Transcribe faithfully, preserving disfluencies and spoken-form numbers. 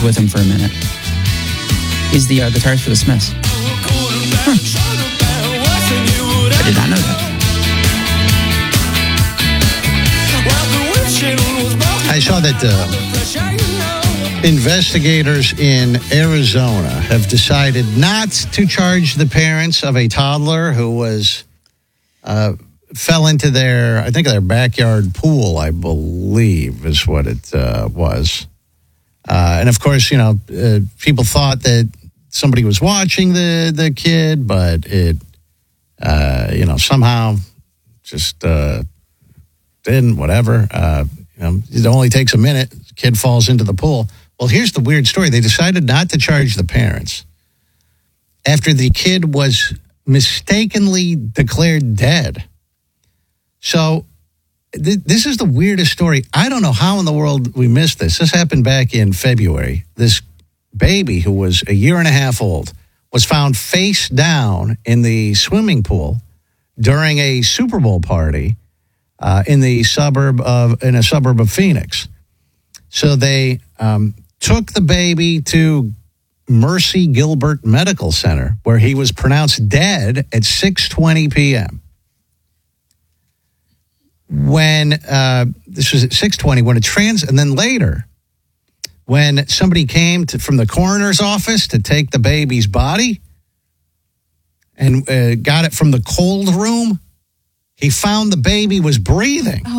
with him for a minute. He's the uh, guitarist for the Smiths. Huh. I did not know that. I saw that uh, investigators in Arizona have decided not to charge the parents of a toddler who was uh, fell into their, I think, their backyard pool, I believe is what it uh, was. Uh, and of course, you know, uh, people thought that somebody was watching the, the kid, but it, uh, you know, somehow just uh, didn't, whatever. Uh, you know, it only takes a minute. The kid falls into the pool. Well, here's the weird story. They decided not to charge the parents after the kid was mistakenly declared dead. So th- this is the weirdest story. I don't know how in the world we missed this. This happened back in February. This baby who was a year and a half old was found face down in the swimming pool during a Super Bowl party uh, in the suburb of in a suburb of Phoenix. So they um, took the baby to Mercy Gilbert Medical Center, where he was pronounced dead at six twenty p.m. When uh, this was at six twenty, when a trans, and then later, when somebody came to, from the coroner's office to take the baby's body and uh, got it from the cold room, he found the baby was breathing.